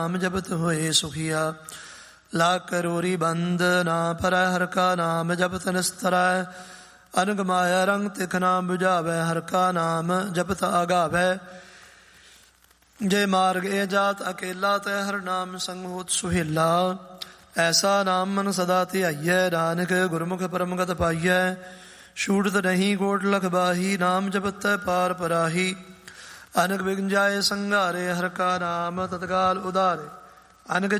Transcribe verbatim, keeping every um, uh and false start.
ਨਾਮ ਜਪਤ ਹੋਏ ਸੁਖੀਆ। ਲੱਖ ਕਰੋਰੀ ਬੰਦ ਨਾ ਪਰੈ ਹਰਿ ਕਾ ਨਾਮ ਜਪਤ ਨਿਸਤਰੈ। ਅਨੰਗ ਮਾਇਆ ਰੰਗ ਤਿਖ ਨਾ ਬੁਝਾਵੈ ਹਰਿ ਕਾ ਨਾਮ ਜਪਤ ਆਗਾਵੈ। ਜੇ ਮਾਰਗ ਇਹ ਜਾਤ ਅਕੇਲਾ ਤੈ ਹਰਿ ਨਾਮ ਸੰਗ ਹੋਤ ਸੁਹੇਲਾ। ਐਸਾ ਨਾਮ ਮਨ ਸਦਾ ਧਿਆਈਐ ਨਾਨਕ ਗੁਰਮੁਖ ਪਰਮਗਤ ਪਾਈਐ। ਛੂਟਤ ਨਹੀਂ ਕੋਟ ਲਖ ਬਾਹੀ ਨਾਮ ਜਪਤੈ ਪਾਰ ਪਰਾਹੀ। ਅਨਕ ਬਿਗਨ ਜਾਏ ਸੰਘਾਰੇ ਹਰਿ ਕਾ ਨਾਮ ਤਤਕਾਲ ਉਦਾਰੇ। ਅਨਕ